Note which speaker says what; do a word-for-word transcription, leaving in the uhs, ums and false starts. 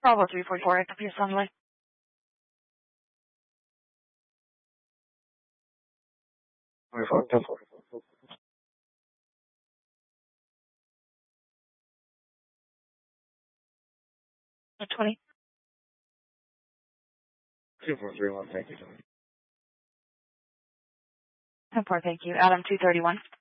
Speaker 1: Bravo three forty-four, active your sunlight. twenty.
Speaker 2: two four three one, thank you.
Speaker 1: ten four, thank you. Adam two thirty-one.